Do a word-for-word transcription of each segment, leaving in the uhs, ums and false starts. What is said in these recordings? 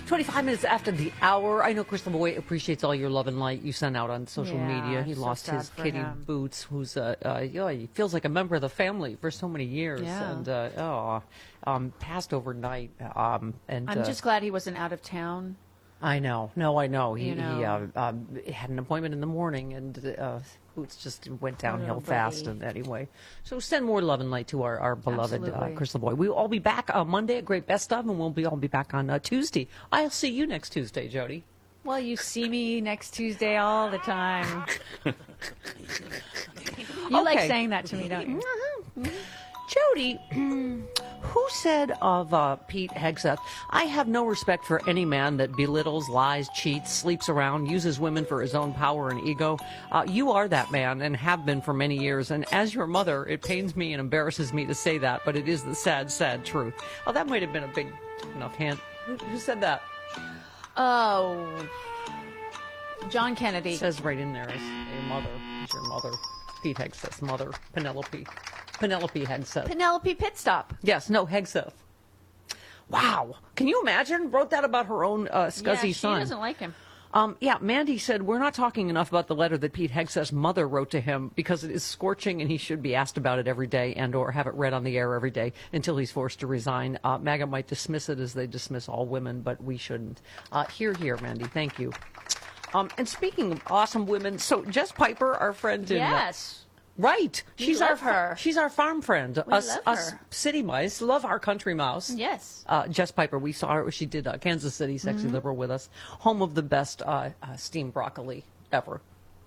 twenty-five minutes after the hour. I know Chris Lavoie appreciates all your love and light you send out on social Yeah, media. He so lost sad his for kitty him. Boots, who's uh, uh, yeah, he feels like a member of the family for so many years, Yeah. and uh, oh, um, passed overnight. Um, and I'm uh, just glad he wasn't out of town. I know, no, I know. He, You know. he uh, um, had an appointment in the morning, and uh, Boots just went downhill little fast. buddy. And anyway, so send more love and light to our, our beloved uh, Absolutely. Chris Lavoie. We'll all be back uh, Monday at Great Best Of, and we'll be all be back on uh, Tuesday. I'll see you next Tuesday, Jody. Well, you see me next Tuesday all the time. You like Okay. saying that to me, don't you? Jody, who said of uh, Pete Hegseth, I have no respect for any man that belittles, lies, cheats, sleeps around, uses women for his own power and ego. Uh, you are that man and have been for many years. And as your mother, it pains me and embarrasses me to say that, but it is the sad, sad truth. Oh, that might have been a big enough hint. Who, who said that? Oh, John Kennedy. It says right in there is your mother. It's your mother. Pete Hegseth's mother, Penelope. Penelope Hegseth. Penelope Pitstop. Yes, no, Hegseth. Wow. Can you imagine? Wrote that about her own uh, scuzzy yeah, she son. doesn't like him. Um, yeah, Mandy said, we're not talking enough about the letter that Pete Hegseth's mother wrote to him because it is scorching and he should be asked about it every day and or have it read on the air every day until he's forced to resign. Uh, MAGA might dismiss it as they dismiss all women, but we shouldn't. Uh, here, here, Mandy. Thank you. Um, and speaking of awesome women, so Jess Piper, our friend in... Yes. Uh, Right. We She's love our her. She's our farm friend. We us love us her. city mice love our country mouse. Yes. Uh, Jess Piper, we saw her. She did uh, Kansas City, Sexy Mm-hmm. Liberal with us. Home of the best uh, uh, steamed broccoli ever.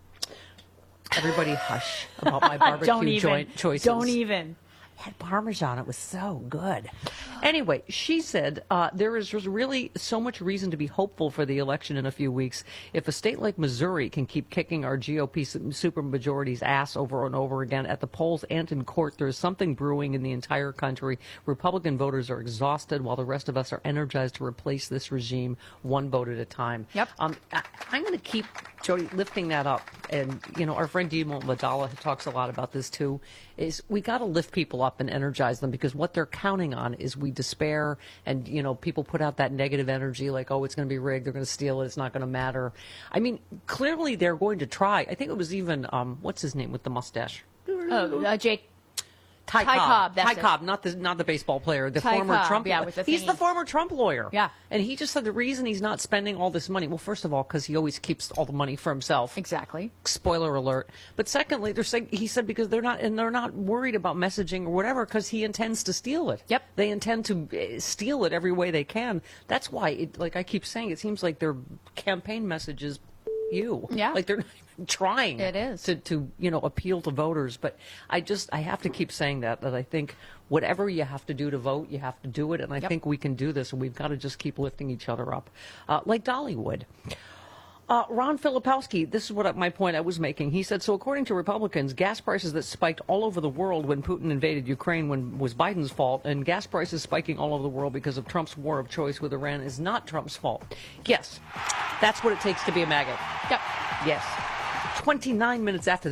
Everybody hush about my barbecue Don't even. joint choices. Don't even. Had Parmesan. It was so good. Anyway, she said uh, there is really so much reason to be hopeful for the election in a few weeks. If a state like Missouri can keep kicking our G O P supermajority's ass over and over again at the polls and in court, there is something brewing in the entire country. Republican voters are exhausted while the rest of us are energized to replace this regime one vote at a time. Yep. Um, I, I'm going to keep, Jody, lifting that up. And, you know, our friend Dimo Ladala talks a lot about this, too, is we got to lift people up and energize them because what they're counting on is we despair and, you know, people put out that negative energy like, oh, it's going to be rigged, they're going to steal it, it's not going to matter. I mean, clearly they're going to try. I think it was even, um, what's his name with the mustache? Oh, uh, Jake. Ty, Ty Cobb. Cobb, that's Ty it. Cobb, not the not the baseball player, the Ty former Cobb, Trump. yeah, with the he's thingy. the former Trump lawyer. Yeah. And he just said the reason he's not spending all this money, well, first of all, because he always keeps all the money for himself. Exactly. Spoiler alert. But secondly, they're saying he said because they're not and they're not worried about messaging or whatever because he intends to steal it. Yep. They intend to uh, steal it every way they can. That's why, it, like I keep saying, it seems like their campaign message is you. Yeah. Like they're not even trying. It is. to to you know appeal to voters. But I just I have to keep saying that that I think whatever you have to do to vote, you have to do it, and I Yep. think we can do this, and we've got to just keep lifting each other up, uh, like Dollywood. Uh, Ron Filipowski, this is what I- my point I was making. He said, so according to Republicans, gas prices that spiked all over the world when Putin invaded Ukraine when was Biden's fault, and gas prices spiking all over the world because of Trump's war of choice with Iran is not Trump's fault. Yes, that's what it takes to be a maggot. Yep. Yes. twenty-nine minutes after